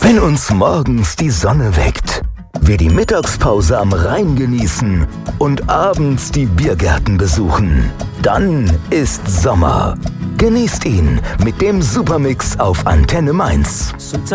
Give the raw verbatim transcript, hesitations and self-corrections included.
Wenn uns morgens die Sonne weckt, wir die Mittagspause am Rhein genießen und abends die Biergärten besuchen, dann ist Sommer. Genießt ihn mit dem Supermix auf Antenne Mainz.